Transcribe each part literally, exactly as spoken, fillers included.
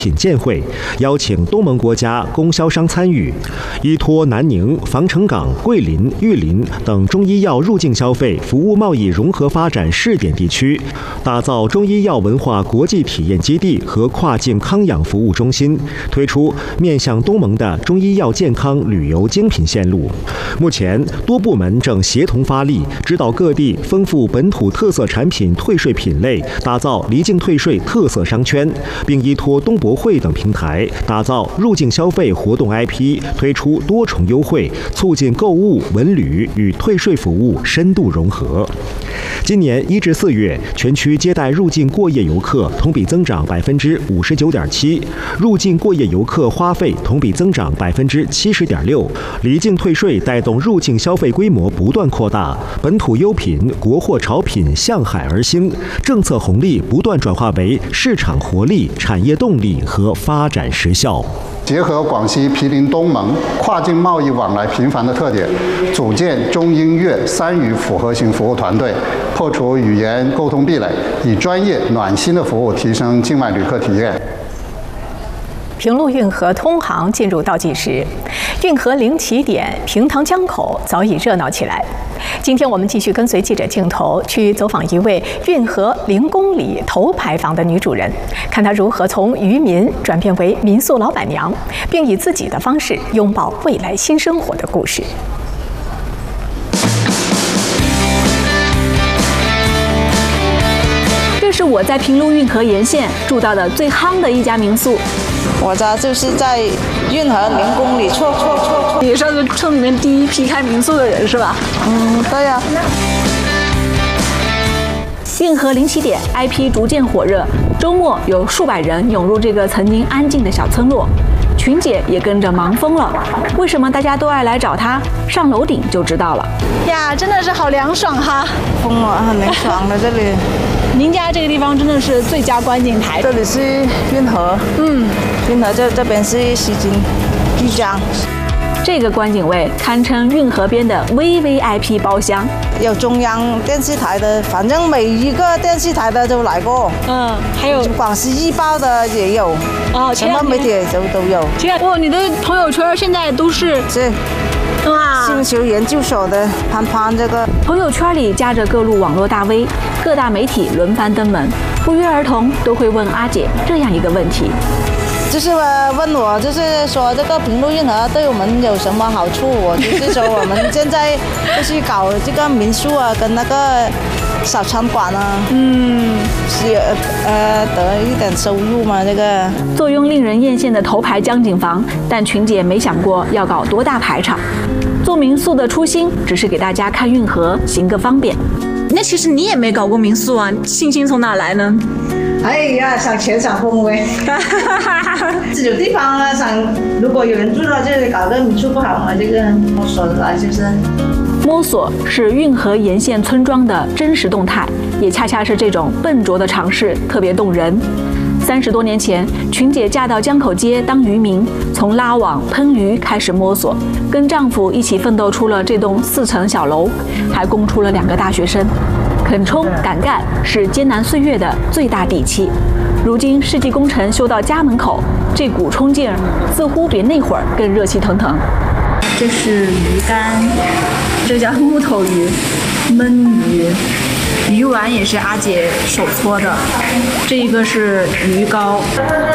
品鉴会，邀请东盟国家供销商参与，依托南宁、防城港、桂林、玉林等中医药入境消费服务贸易融合发展试点地区，打造中医药文化国际体验基地和跨境康养服务中心，推出面向东盟的中医药健康旅游精品线路。目前，多部门正协同发力，指导各地丰富本土特色产品退税品类，打造离境退税特色商圈，并依托东博会等平台，打造入境消费活动 I P， 推出多重优惠，促进购物、文旅与退税服务深度融合。今年一至四月，全区接待入境过夜游客同比增长百分之五十九点七，入境过夜游客花费同比增长百分之七十点六，离境退税带动入境消费规模不断扩大，本土优品、国货潮品向海而兴，政策红利不断转化为市场活力、产业动力和发展实效。 结合广西毗邻东盟跨境贸易往来频繁的特点，组建中英粤三语复合型服务团队，破除语言沟通壁垒，以专业暖心的服务提升境外旅客体验。 平陆运河通航进入倒计时，运河零起点平塘江口早已热闹起来。今天我们继续跟随记者镜头去走访一位运河零公里头牌房的女主人，看她如何从渔民转变为民宿老板娘，并以自己的方式拥抱未来新生活的故事。 这是我在平陆运河沿线住到的最夯的一家民宿。 我家就是在运河零公里处。 你算是村里面第一批开民宿的人是吧？ 嗯，对呀、啊。 运河零起点 I P 逐渐火热，周末有数百人涌入这个曾经安静的小村落。群姐也跟着忙疯了。为什么大家都爱来找她？上楼顶就知道了。 呀，真的是好凉爽哈！ 疯了，很凉爽的这里。 您家这个地方真的是最佳观景台。 这里是运河，嗯，运河这这边是西津巨江。 这个观景位堪称运河边的 V V I P 包厢， 有中央电视台的，反正每一个电视台的都来过。 嗯，还有广西日报的也有， 哦， 什么媒体都都有。 哇，你的朋友圈现在都是是。哇！星球研究所的潘潘这个朋友圈里夹着各路网络大 V， 各大媒体轮番登门，不约而同都会问阿姐这样一个问题。 就是问我，就是说这个平陆运河对我们有什么好处？我就是说我们现在就是搞这个民宿啊，跟那个小餐馆啊，嗯，是呃得一点收入嘛。这个坐拥令人艳羡的头牌江景房，但群姐没想过要搞多大排场。做民宿的初心只是给大家看运河，行个方便。 那其实你也没搞过民宿啊，信心从哪来呢？ 哎呀，想钱想风味，有地方啊，想如果有人住了，就搞个民宿不好吗？这个摸索的来就是。 摸索是运河沿线村庄的真实动态，也恰恰是这种笨拙的尝试特别动人。三十多年前，群姐嫁到江口街当渔民，从拉网、喷鱼开始摸索，跟丈夫一起奋斗出了这栋四层小楼，还供出了两个大学生。肯冲敢干是艰难岁月的最大底气。如今世纪工程修到家门口，这股冲劲儿似乎比那会儿更热气腾腾。 这是鱼竿，这叫木头鱼，焖鱼。鱼丸也是阿姐手搓的，这一个是鱼糕。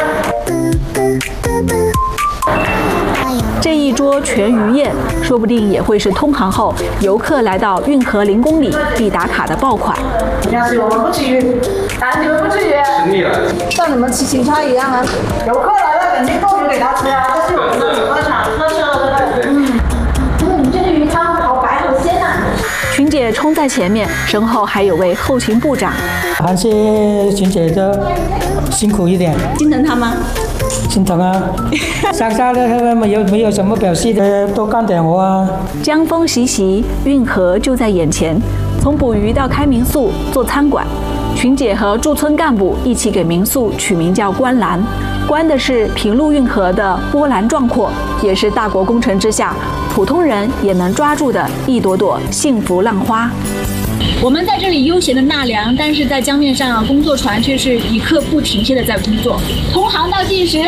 这一桌全鱼宴，说不定也会是通航后游客来到运河零公里必打卡的爆款。 要是我们不吃鱼，咱你们不吃鱼，吃腻了，像你们吃青菜一样啊。游客来了，肯定够鱼给他吃啊，这是我们的主客场特色，对不对？嗯。嗯，你这个鱼汤好白好鲜啊。 群姐冲在前面，身后还有位后勤部长。 还是群姐的辛苦一点， 心疼他吗？ 心疼啊！乡下的他们没有没有什么表现的，多干点活啊。 江风习习，运河就在眼前。从捕鱼到开民宿、做餐馆，群姐和驻村干部一起给民宿取名叫“观澜”，观的是平陆运河的波澜壮阔，也是大国工程之下普通人也能抓住的一朵朵幸福浪花。 我们在这里悠闲的纳凉，但是在江面上啊，工作船却是一刻不停歇的在工作。同行倒计时。